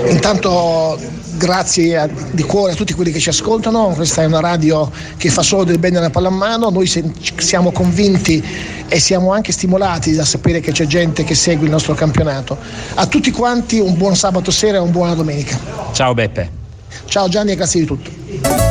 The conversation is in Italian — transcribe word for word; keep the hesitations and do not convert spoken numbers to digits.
Intanto grazie a, di cuore a tutti quelli che ci ascoltano. Questa è una radio che fa solo del bene alla pallamano. Noi se, siamo convinti e siamo anche stimolati da sapere che c'è gente che segue il nostro campionato. A tutti quanti un buon sabato sera e una buona domenica. Ciao Beppe. Ciao Gianni e grazie di tutto.